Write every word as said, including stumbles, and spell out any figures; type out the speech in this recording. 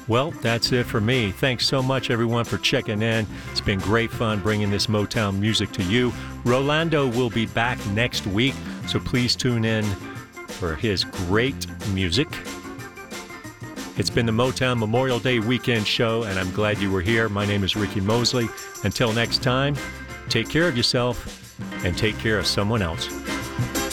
Well, that's it for me. Thanks so much, everyone, for checking in. It's been great fun bringing this Motown music to you. Rolando will be back next week, so please tune in for his great music. It's been the Motown Memorial Day Weekend Show, and I'm glad you were here. My name is Ricky Mosley. Until next time, take care of yourself and take care of someone else.